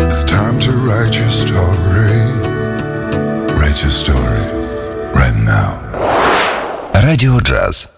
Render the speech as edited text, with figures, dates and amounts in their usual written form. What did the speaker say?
It's time to write your story. Write your story right now. Радіо Джаз.